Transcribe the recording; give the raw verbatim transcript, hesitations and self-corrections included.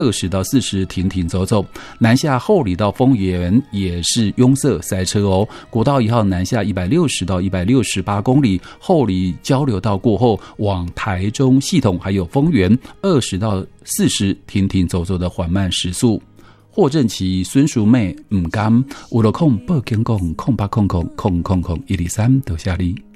二十到四十停停走走。南下后里到丰原也是拥塞塞车哦。国道一号南下一百六十到一百六十八公里，后里交流道过后往台中系统还有丰原二十到四十停停走走的缓慢时速。霍正奇、孙淑妹唔甘，有了空报警讲空八空空空空空一二三，多谢你。